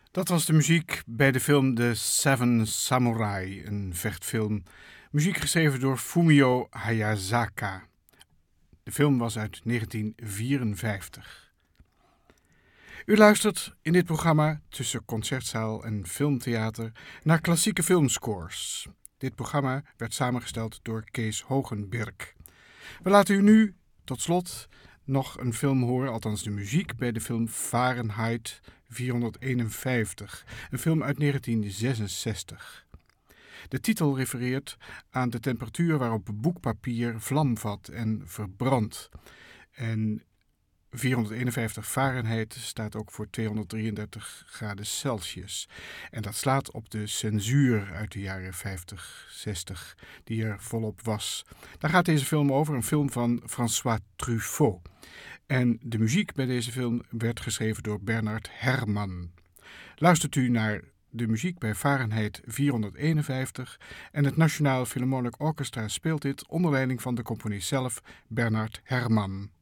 Dat was de muziek bij de film The Seven Samurai, een vechtfilm. Muziek geschreven door Fumio Hayasaka. De film was uit 1954. U luistert in dit programma tussen concertzaal en filmtheater naar klassieke filmscores. Dit programma werd samengesteld door Kees Hogenberg. We laten u nu, tot slot, nog een film horen, althans de muziek, bij de film Fahrenheit 451, een film uit 1966. De titel refereert aan de temperatuur waarop boekpapier vlam vat en verbrandt. En 451 Fahrenheit staat ook voor 233 graden Celsius. En dat slaat op de censuur uit de jaren 50, 60, die er volop was. Daar gaat deze film over, een film van François Truffaut. En de muziek bij deze film werd geschreven door Bernard Herrmann. Luistert u naar de muziek bij Fahrenheit 451 en het Nationaal Philharmonic Orchestra speelt dit onder leiding van de componist zelf, Bernard Herrmann.